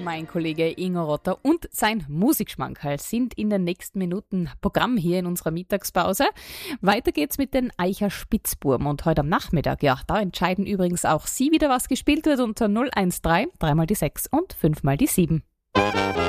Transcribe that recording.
Mein Kollege Ingo Rotter und sein Musikschmankerl sind in den nächsten Minuten Programm hier in unserer Mittagspause. Weiter geht's mit den Eicher Spitzbuben und heute am Nachmittag, ja, da entscheiden übrigens auch Sie wieder, was gespielt wird unter 013 3 mal die 6 und 5 mal die 7.